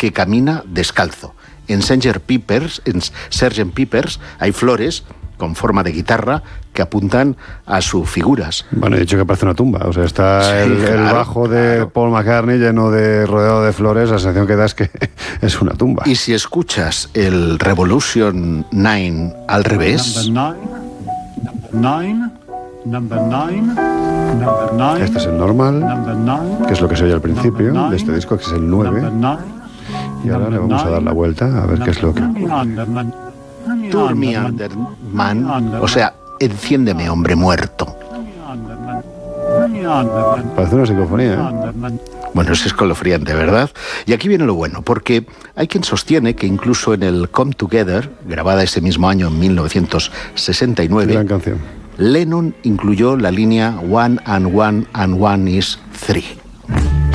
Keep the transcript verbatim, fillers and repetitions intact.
que camina descalzo. En sergeant Pepper's, en sergeant Pepper's hay flores con forma de guitarra que apuntan a sus figuras. Bueno, he dicho que parece una tumba. O sea, está sí, el, claro, el bajo de claro. Paul McCartney lleno de rodeado de flores. La sensación que da es que es una tumba. Y si escuchas el Revolution nueve al revés... Number nine, number nine, number nine, este es el normal, nine, que es lo que se oye al principio nine, de este disco, que es el nueve. Nine, y ahora le vamos a dar la vuelta a ver qué es lo que... Turn me under, man. O sea, enciéndeme, hombre muerto. Parece una psicofonía, ¿eh? Bueno, es escalofriante, ¿verdad? Y aquí viene lo bueno, porque hay quien sostiene que incluso en el Come Together, grabada ese mismo año en mil novecientos sesenta y nueve, gran canción, Lennon incluyó la línea One and One and One is Three.